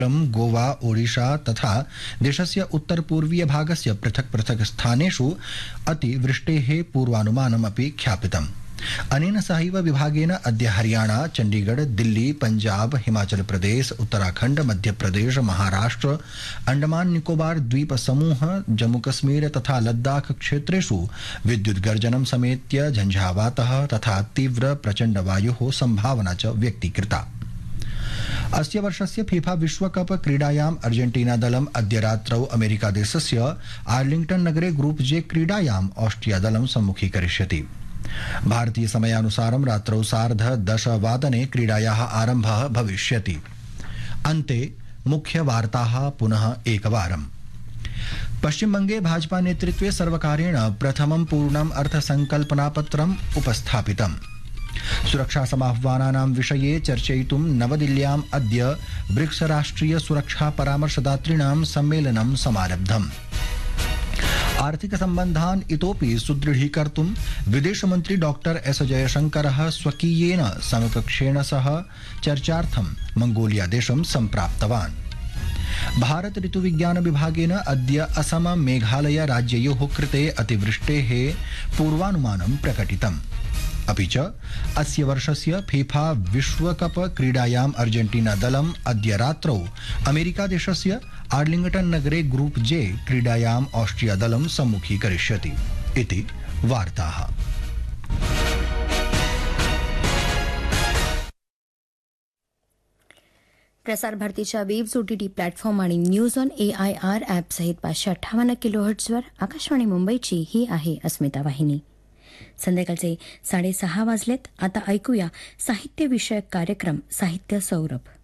गोवा ओडिशा तथा देशस्य उत्तरपूर्वीय भागस्य पृथक् पृथक् स्थानेषु अतिवृष्टेः पूर्वानुमानमपि ख्यापितम्। अनेन सहैव विभागेन अद्य हरियाणा, चण्डीगढ़, दिल्ली, पञ्जाब, हिमाचल प्रदेश, उत्तराखण्ड, मध्यप्रदेश, महाराष्ट्र, अण्डमान निकोबार द्वीप समूह, जम्मूकश्मीर तथा लद्दाख क्षेत्रेषु विद्युत् गर्जनं समेत्य झञ्झावातः तथा तीव्र प्रचण्ड वायोः सम्भावना च व्यक्तीकृता। अस्य वर्षस्य फीफा विश्वकप क्रीडायाम् अर्जेन्टीना दलम् अद्य रात्रौ अमेरिका देशस्य आर्लिङ्ग्टन् नगरे ग्रुप जे क्रीडायाम् ऑस्ट्रिया दलं सम्मुखीकरिष्यति। भारतीय समयानुसारं रात्रौ 10:30 क्रीडायाः आरम्भः भविष्यति। अन्ते मुख्यवार्ताः पुनः एकवारम्। पश्चिमबंगे भाजपा नेतृत्वे सर्वकारेण प्रथमं पूर्णम् अर्थसंकल्पनापत्रम् उपस्थापितम्। सुरक्षा समाह्वानानां विषये चर्चयितुं नवदिल्ल्याम् अद्य ब्रिक्स राष्ट्रिय सुरक्षा परामर्शदातॄणां सम्मेलनं समारब्धम्। आर्थिक सम्बन्धान् इतोपि सुदृढीकर्तुं विदेशमन्त्री डॉक्टर एस जयशंकरः स्वकीयेन समकक्षेण सह चर्चार्थं मंगोलिया देशं सम्प्राप्तवान्। भारत ऋतुविज्ञान विभागेन अद्य असम मेघालय राज्ययोः कृते अतिवृष्टेः पूर्वानुमानं प्रकटितम्। अपि च अस्य वर्षस्य फीफा विश्वकप क्रीडायाम् अर्जेन्टीना दलम् अद्य रात्रौ अमेरिका देशस्य आर्लिङ्ग्टन् नगरे ग्रुप जे क्रीडायाम् ऑस्ट्रिया दलं सम्मुखीकरिष्यति इति वार्ताः। प्रसार भारतीच्या वेब्स OTT प्लॅटफॉर्म आणि न्यूज ऑन AIR ॲप सहित 558 किलोहर्ट्झवर आकाशवाणी मुंबईची ही आहे अस्मिता वाहिनी। संध्याकाळचे 6:30 वाजलेत। आता ऐकूया साहित्य विषयक कार्यक्रम साहित्य सौरभ।